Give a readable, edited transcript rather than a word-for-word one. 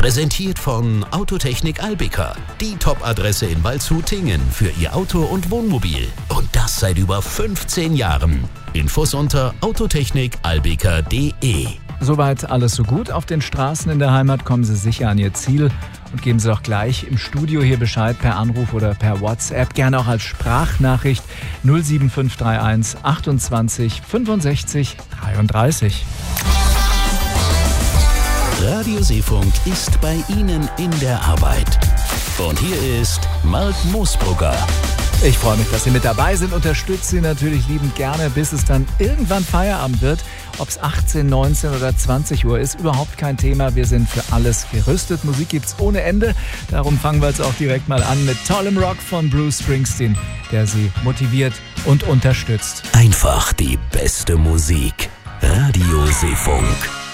Präsentiert von Autotechnik Albika. Die Top-Adresse in Waldshut-Tiengen für Ihr Auto und Wohnmobil. Und das seit über 15 Jahren. Infos unter autotechnikalbika.de. Soweit alles so gut. Auf den Straßen in der Heimat kommen Sie sicher an Ihr Ziel. Und geben Sie doch gleich im Studio hier Bescheid per Anruf oder per WhatsApp. Gerne auch als Sprachnachricht 07531 28 65 33. Radio Seefunk ist bei Ihnen in der Arbeit. Und hier ist Mark Moosbrugger. Ich freue mich, dass Sie mit dabei sind. Unterstütze Sie natürlich liebend gerne, bis es dann irgendwann Feierabend wird. Ob es 18, 19 oder 20 Uhr ist, überhaupt kein Thema. Wir sind für alles gerüstet. Musik gibt's ohne Ende. Darum fangen wir jetzt auch direkt mal an mit tollem Rock von Bruce Springsteen, der Sie motiviert und unterstützt. Einfach die beste Musik. Radio Seefunk.